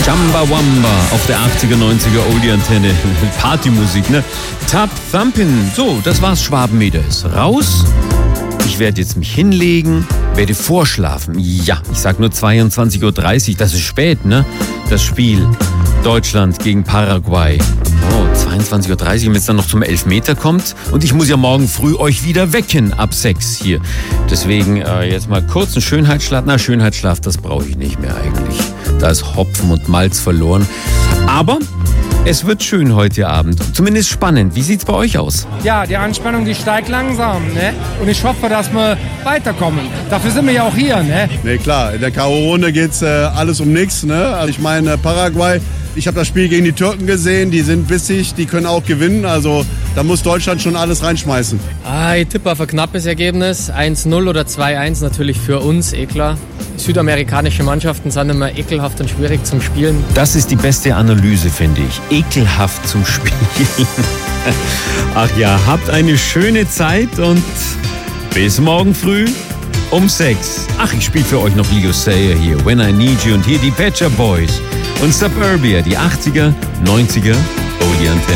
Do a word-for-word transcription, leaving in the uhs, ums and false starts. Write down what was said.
Chumbawamba auf der achtziger, neunziger Oldie-Antenne. Partymusik, ne? Tap Thumpin'. So, das war's. Schwabenmeter ist raus. Ich werde jetzt mich hinlegen, werde vorschlafen. Ja, ich sag nur zweiundzwanzig Uhr dreißig. Das ist spät, ne? Das Spiel Deutschland gegen Paraguay. Oh, zweiundzwanzig Uhr dreißig, wenn es dann noch zum Elfmeter kommt. Und ich muss ja morgen früh euch wieder wecken ab sechs hier. Deswegen äh, jetzt mal kurz einen Schönheitsschlaf. Na, Schönheitsschlaf, das brauche ich nicht mehr eigentlich. Da ist Hopfen und Malz verloren. Aber es wird schön heute Abend. Zumindest spannend. Wie sieht's bei euch aus? Ja, die Anspannung, die steigt langsam, ne? Und ich hoffe, dass wir weiterkommen. Dafür sind wir ja auch hier, ne? Ne, klar. In der K O-Runde geht's äh, alles um nichts, ne? Also ich meine, Paraguay, ich habe das Spiel gegen die Türken gesehen. Die sind bissig, die können auch gewinnen. Also da muss Deutschland schon alles reinschmeißen. Ah, ich tippe auf ein knappes Ergebnis. eins null oder zwei eins natürlich für uns, eh klar. Südamerikanische Mannschaften sind immer ekelhaft und schwierig zum Spielen. Das ist die beste Analyse, finde ich. Ekelhaft zum Spielen. Ach ja, habt eine schöne Zeit und bis morgen früh um sechs. Ach, ich spiele für euch noch Leo Sayer hier, When I Need You, und hier die Pet Shop Boys und Suburbia, die achtziger, neunziger Oldie-Antenne.